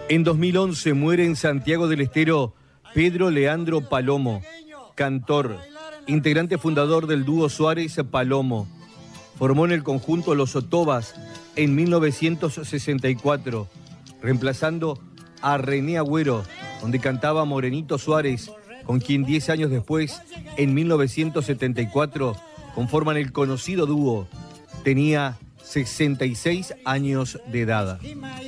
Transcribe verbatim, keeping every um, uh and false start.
En dos mil once muere en Santiago del Estero Pedro Leandro Palomo, cantor, integrante fundador del dúo Suárez-Palomo. Formó en el conjunto Los Otobas en mil novecientos sesenta y cuatro, reemplazando a René Agüero, donde cantaba Morenito Suárez, con quien diez años después, en mil novecientos setenta y cuatro, conforman el conocido dúo. Tenía sesenta y seis años de edad.